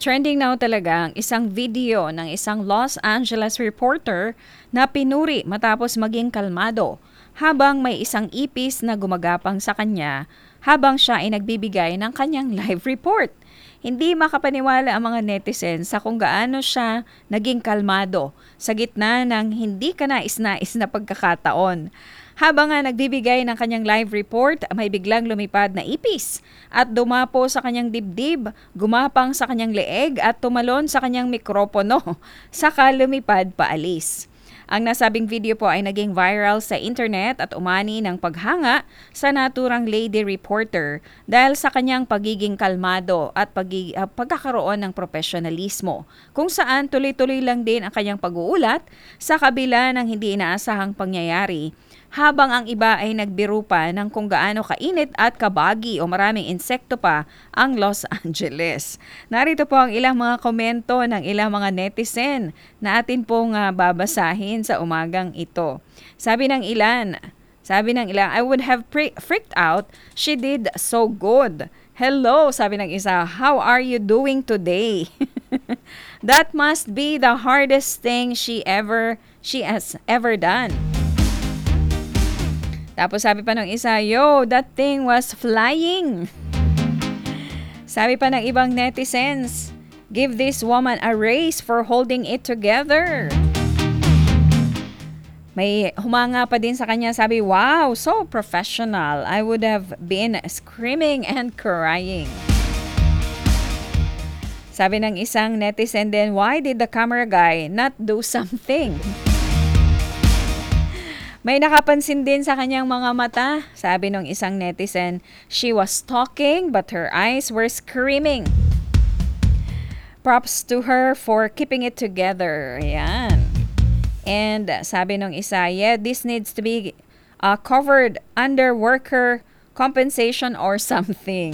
Trending now talaga ang isang video ng isang Los Angeles reporter na pinuri matapos maging kalmado habang may isang ipis na gumagapang sa kanya habang siya ay nagbibigay ng kanyang live report. Hindi makapaniwala ang mga netizens sa kung gaano siya naging kalmado sa gitna ng hindi kanais-nais na pagkakataon. Habang nga nagbibigay ng kanyang live report, may biglang lumipad na ipis at dumapo sa kanyang dibdib, gumapang sa kanyang leeg at tumalon sa kanyang mikropono, saka lumipad paalis. Ang nasabing video po ay naging viral sa internet at umani ng paghanga sa naturang lady reporter dahil sa kanyang pagiging kalmado at pagkakaroon ng profesionalismo, kung saan tuloy-tuloy lang din ang kanyang pag-uulat sa kabila ng hindi inaasahang pangyayari, habang ang iba ay nagbiro pa ng kung gaano kainit at kabagi o maraming insekto pa ang Los Angeles. Narito po ang ilang mga komento ng ilang mga netizen na atin pong babasahin sa umagang ito. Sabi ng ilan, I would have freaked out. She did so good. Hello, sabi ng isa, how are you doing today? That must be the hardest thing she has ever done. Tapos sabi pa ng isa, yo, that thing was flying. Sabi pa ng ibang netizens, give this woman a raise for holding it together. May humanga pa din sa kanya, sabi, wow, so professional. I would have been screaming and crying. Sabi ng isang netizen din, why did the camera guy not do something? May nakapansin din sa kanyang mga mata. Sabi ng isang netizen, she was talking but her eyes were screaming. Props to her for keeping it together. Ayan. And sabi ng isa, yeah, this needs to be covered under worker compensation or something.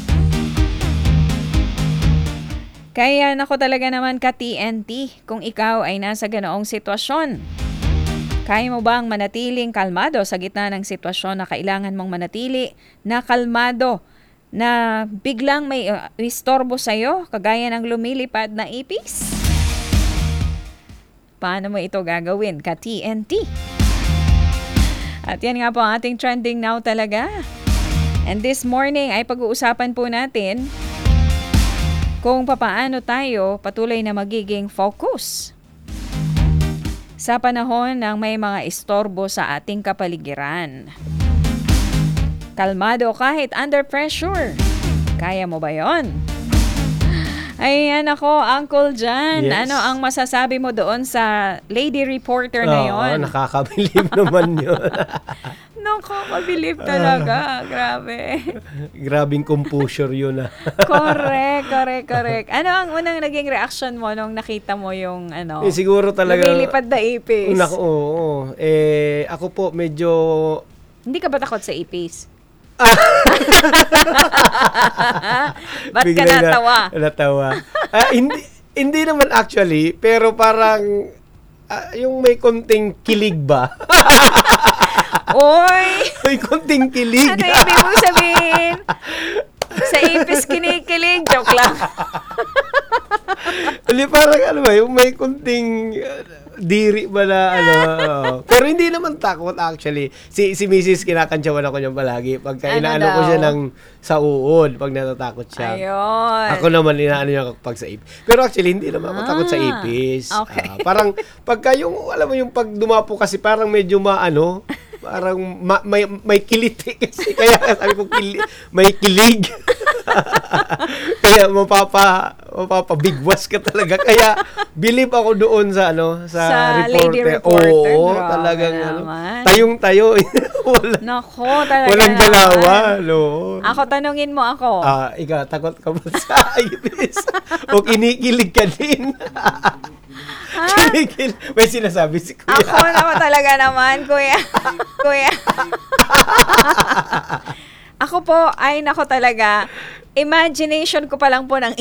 Kaya nako talaga naman ka TNT kung ikaw ay nasa ganoong sitwasyon. Kaya mo bang manatiling kalmado sa gitna ng sitwasyon na kailangan mong manatili na kalmado na biglang may istorbo sa'yo kagaya ng lumilipad na ipis? Paano mo ito gagawin ka TNT? At yan nga po ang ating trending now talaga. And this morning ay pag-uusapan po natin kung papaano tayo patuloy na magiging focus sa panahon ng may mga istorbo sa ating kapaligiran. Kalmado kahit under pressure. Kaya mo ba yon? Ayan ako, Uncle John. Yes. Ano ang masasabi mo doon sa lady reporter na yon? Nakakabilib naman yun. Nakakabilib talaga. Grabe. Grabing composure yun. Correct. Ano ang unang naging reaction mo nung nakita mo yung siguro talaga lumilipad na ipis? Oo. Ako po medyo... Hindi ka ba takot sa ipis? Ba't ka natawa? Hindi naman actually, pero parang yung may konting kilig ba? Oy! May konting kilig. Ano ibig mong sabihin? Sa ipis kinikilig? Joke lang. Parang yung may konting diri ba na Pero hindi naman takot actually. Si Mrs. kinakantsawan ako niyan palagi. Pagka inaano ko siya ng sa uod, pag natatakot siya. Ayun. Ako naman inaano niya pag sa ipis. Pero actually hindi naman ako takot sa ipis. Okay. Parang pagka yung alam mo yung pag dumapo kasi parang medyo parang may kiliti kasi. Kaya sabi ko may kilig. Kaya mapapabigwas ka talaga. Kaya believe ako doon sa sa reporter. lady reporter. Oo, Grabe talagang naman. tayong-tayo. Nako, talaga Walang naman. galawan. No. Ako, tanungin mo ako. Ikaw, takot ka ba sa ipis? O kinikilig ka din? May sinasabi si Kuya. Ako naman talaga naman, Kuya. Ako po, ay nako talaga, imagination ko pa lang po ng